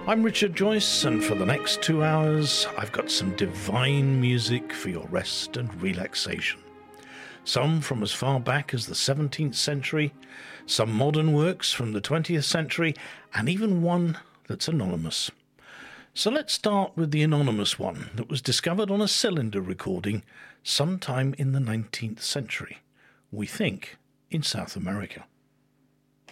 I'm Richard Joyce, and for the next 2 hours, I've got some divine music for your rest and relaxation. Some from as far back as the 17th century, some modern works from the 20th century, and even one that's anonymous. So let's start with the anonymous one that was discovered on a cylinder recording sometime in the 19th century. We think in South America.